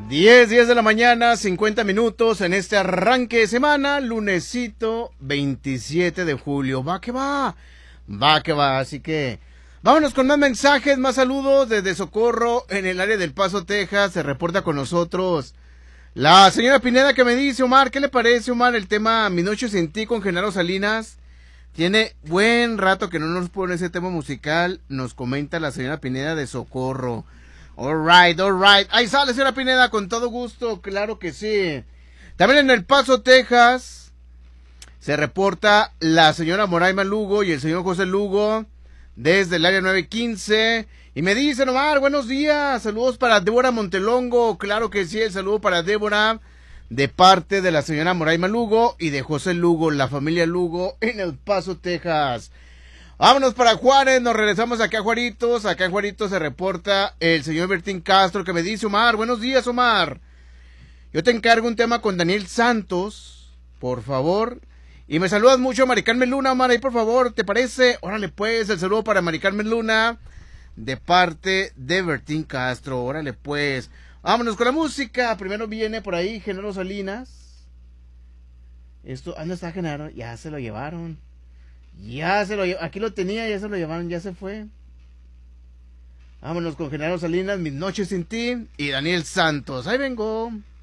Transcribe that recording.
10 de la mañana, 50 minutos en este arranque de semana, lunesito 27 de julio. Va que va, así que vámonos con más mensajes, más saludos desde Socorro en el área del Paso, Texas. Se reporta con nosotros la señora Pineda que me dice, Omar, ¿qué le parece, Omar, el tema Mi Noche Sin Ti con Genaro Salinas? Tiene buen rato que no nos pone ese tema musical, nos comenta la señora Pineda de Socorro. All right. Ahí sale, señora Pineda, con todo gusto, claro que sí. También en El Paso, Texas, se reporta la señora Moraima Lugo y el señor José Lugo desde el área 915. Y me dicen, Omar, buenos días, saludos para Débora Montelongo. Claro que sí, el saludo para Débora, de parte de la señora Moraima Lugo y de José Lugo, la familia Lugo, en El Paso, Texas. Vámonos para Juárez, nos regresamos acá a Juaritos. Acá en Juaritos se reporta el señor Bertín Castro que me dice, Omar, buenos días, Omar. Yo te encargo un tema con Daniel Santos, por favor. Y me saludas mucho a Mari Carmen Luna, Omar, ahí por favor, ¿te parece? Órale pues, el saludo para Mari Carmen Luna, de parte de Bertín Castro. Órale pues, vámonos con la música. Primero viene por ahí Genaro Salinas. ¿Dónde está Genaro? Ya se lo llevaron. Aquí lo tenía, ya se lo llevaron, ya se fue. Vámonos con Genaro Salinas, Mis Noches Sin Ti y Daniel Santos. Ahí vengo.